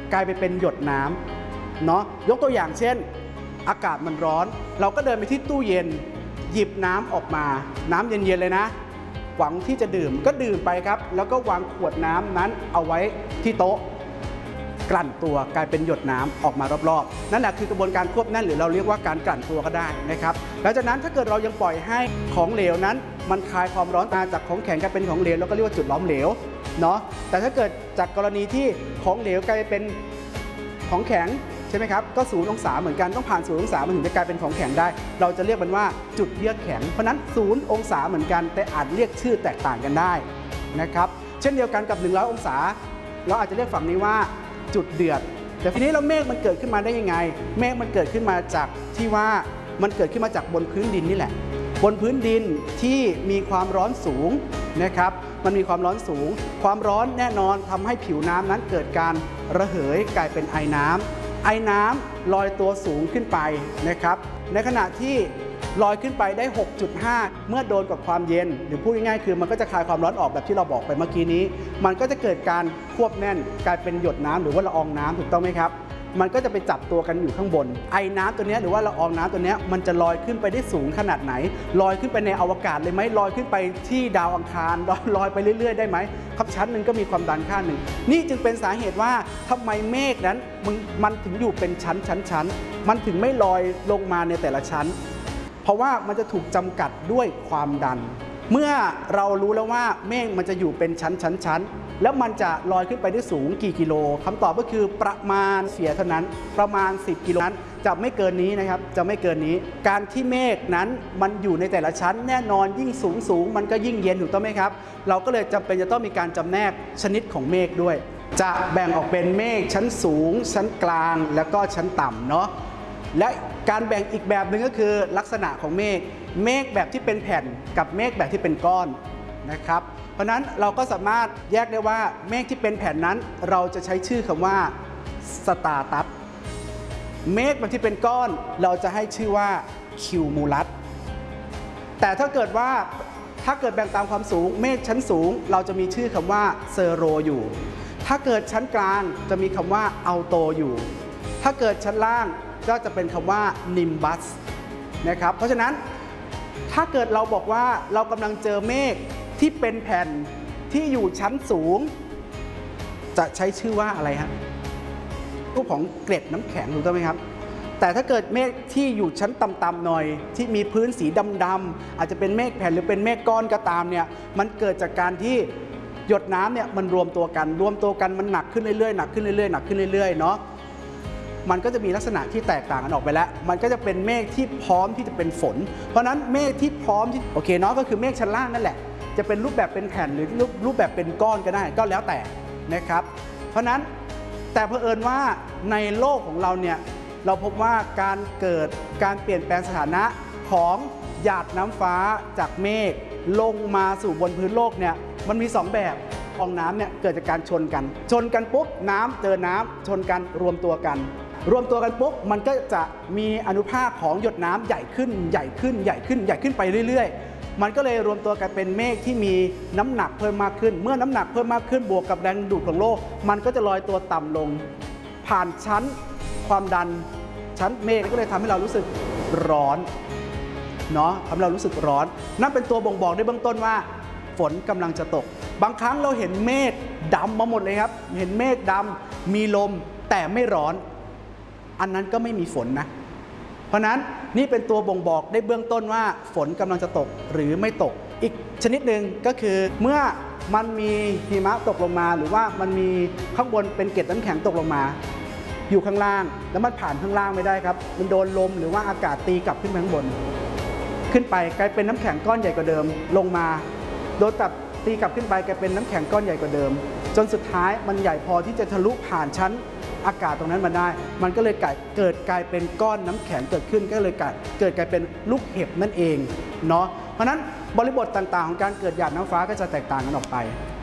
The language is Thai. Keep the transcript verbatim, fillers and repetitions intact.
กลายไปเป็นหยดน้ำเนาะยกตัวอย่างเช่นอากาศมันร้อนเราก็เดินไปที่ตู้เย็นหยิบน้ำออกมาน้ำเย็นๆเลยนะหวังที่จะดื่มก็ดื่มไปครับแล้วก็วางขวดน้ำนั้นเอาไว้ที่โต๊ะกลั่นตัวกลายเป็นหยดน้ำออกมารอบๆนั่นแหละคือกระบวนการควบแน่นหรือเราเรียกว่าการกลั่นตัวก็ได้นะครับหลังจากนั้นถ้าเกิดเรายังปล่อยให้ของเหลวนั้นมันคลายความร้อนมาจากของแข็งกลายเป็นของเหลวเราก็เรียกว่าจุดล้อมเหลวเนาะแต่ถ้าเกิดจากกรณีที่ของเหลวกลายเป็นของแข็งใช่ไหมครับก็ศูนย์องศาเหมือนกันต้องผ่านศูนย์องศามันถึงจะกลายเป็นของแข็งได้เราจะเรียกมันว่าจุดเยือกแข็งเพราะนั้นศูนย์องศาเหมือนกันแต่อาจเรียกชื่อแตกต่างกันได้นะครับเช่นเดียวกันกับหนึ่งร้อยองศาเราอาจจะเรียกฝั่งนี้ว่าจุดเดือดแต่ทีนี้เราเมฆมันเกิดขึ้นมาได้ยังไงเมฆมันเกิดขึ้นมาจากที่ว่ามันเกิดขึ้นมาจากบนพื้นดินนี่แหละบนพื้นดินที่มีความร้อนสูงนะครับมันมีความร้อนสูงความร้อนแน่นอนทำให้ผิวน้ำนั้นเกิดการระเหยกลายเป็นไอน้ำไอน้ำลอยตัวสูงขึ้นไปนะครับในขณะที่ลอยขึ้นไปได้ หกจุดห้า เมื่อโดนกับความเย็นหรือพูดง่ายๆคือมันก็จะคลายความร้อนออกแบบที่เราบอกไปเมื่อกี้นี้มันก็จะเกิดการควบแน่นกลายเป็นหยดน้ำหรือว่าละอองน้ำถูกต้องไหมครับมันก็จะไปจับตัวกันอยู่ข้างบนไอน้ำตัวนี้หรือว่าละอองน้ำตัวนี้มันจะลอยขึ้นไปได้สูงขนาดไหนลอยขึ้นไปในอวกาศเลยไหมลอยขึ้นไปที่ดาวอังคารลอยไปเรื่อยๆได้ไหมครับชั้นหนึ่งก็มีความดันค่าหนึ่งนี่จึงเป็นสาเหตุว่าทำไมเมฆนั้นมันถึงอยู่เป็นชั้นชั้นชั้นมันถึงไม่ลอยลงมาในแต่ละชั้นเพราะว่ามันจะถูกจำกัดด้วยความดันเมื่อเรารู้แล้วว่าเมฆมันจะอยู่เป็นชั้นชั้นชั้นแล้วมันจะลอยขึ้นไปได้สูงกี่กิโลคำตอบก็คือประมาณเสียเท่านั้นประมาณสิบกิโลนั้นจะไม่เกินนี้นะครับจะไม่เกินนี้การที่เมฆนั้นมันอยู่ในแต่ละชั้นแน่นอนยิ่งสูงสูงมันก็ยิ่งเย็นถูกต้องไหมครับเราก็เลยจำเป็นจะต้องมีการจำแนกชนิดของเมฆด้วยจะแบ่งออกเป็นเมฆชั้นสูงชั้นกลางแล้วก็ชั้นต่ำเนาะและการแบ่งอีกแบบหนึ่งก็คือลักษณะของเมฆเมฆแบบที่เป็นแผ่นกับเมฆแบบที่เป็นก้อนนะครับเพราะนั้นเราก็สามารถแยกได้ว่าเมฆที่เป็นแผ่นนั้นเราจะใช้ชื่อคำว่าสตาร์ตัสเมฆแบบที่เป็นก้อนเราจะให้ชื่อว่าคิวมูลัสแต่ถ้าเกิดว่าถ้าเกิดแบ่งตามความสูงเมฆชั้นสูงเราจะมีชื่อคำว่าเซโรอยู่ถ้าเกิดชั้นกลางจะมีคำว่าอัลโตอยู่ถ้าเกิดชั้นล่างก็จะเป็นคำว่านิมบัสนะครับเพราะฉะนั้นถ้าเกิดเราบอกว่าเรากำลังเจอเมฆที่เป็นแผ่นที่อยู่ชั้นสูงจะใช้ชื่อว่าอะไรฮะรูปของเกล็ดน้ำแข็งถูกต้องไหมครับแต่ถ้าเกิดเมฆที่อยู่ชั้นต่ำๆหน่อยที่มีพื้นสีดำๆอาจจะเป็นเมฆแผ่นหรือเป็นเมฆก้อนก็ตามเนี่ยมันเกิดจากการที่หยดน้ำเนี่ยมันรวมตัวกันรวมตัวกันมันหนักขึ้นเรื่อยๆหนักขึ้นเรื่อยๆหนักขึ้นเรื่อยๆเนาะมันก็จะมีลักษณะที่แตกต่างกันออกไปแล้วมันก็จะเป็นเมฆที่พร้อมที่จะเป็นฝนเพราะนั้นเมฆที่พร้อมที่โอเคเนาะก็คือเมฆชั้นล่างนั่นแหละจะเป็นรูปแบบเป็นแผ่นหรือรูปรูปแบบเป็นก้อนก็ได้ก็แล้วแต่นะครับเพราะนั้นแต่เผอิญว่าในโลกของเราเนี่ยเราพบว่าการเกิดการเปลี่ยนแปลงสถานะของหยาดน้ำฟ้าจากเมฆลงมาสู่บนพื้นโลกเนี่ยมันมีสองแบบฟองน้ำเนี่ยเกิดจากการชนกันชนกันปุ๊บน้ำเจอน้ำชนกันรวมตัวกันรวมตัวกันปุ๊บมันก็จะมีอนุภาคของหยดน้ำใหญ่ขึ้นใหญ่ขึ้นใหญ่ขึ้นใหญ่ขึ้นไปเรื่อยๆมันก็เลยรวมตัวกันเป็นเมฆที่มีน้ำหนักเพิ่มมากขึ้นเมื่อน้ำหนักเพิ่มมากขึ้นบวกกับแรงดูดของโลกมันก็จะลอยตัวต่ำลงผ่านชั้นความดันชั้นเมฆก็เลยทำให้เรารู้สึกร้อนเนาะทำให้เรารู้สึกร้อนนั่นเป็นตัวบ่งบอกในเบื้องต้นว่าฝนกำลังจะตกบางครั้งเราเห็นเมฆดำมาหมดเลยครับเห็นเมฆดำมีลมแต่ไม่ร้อนอันนั้นก็ไม่มีฝนนะเพราะนั้นนี่เป็นตัวบ่งบอกได้เบื้องต้นว่าฝนกำลังจะตกหรือไม่ตกอีกชนิดหนึ่งก็คือเมื่อมันมีหิมะตกลงมาหรือว่ามันมีข้างบนเป็นเกล็ดน้ำแข็งตกลงมาอยู่ข้างล่างแล้วมันผ่านข้างล่างไม่ได้ครับมันโดนลมหรือว่าอากาศตีกลับขึ้นไปข้างบนขึ้นไปกลายเป็นน้ำแข็งก้อนใหญ่กว่าเดิมลงมาโดนตับตีกลับขึ้นไปกลายเป็นน้ำแข็งก้อนใหญ่กว่าเดิมจนสุดท้ายมันใหญ่พอที่จะทะลุผ่านชั้นอากาศตรงนั้นมาได้มันก็เลยเกิดกลายเป็นก้อนน้ำแข็งเกิดขึ้นก็เลยเกิดกลายเป็นลูกเห็บนั่นเองเนาะเพราะนั้นบริบทต่างๆของการเกิดหยาดน้ำฟ้าก็จะแตกต่างกันออกไป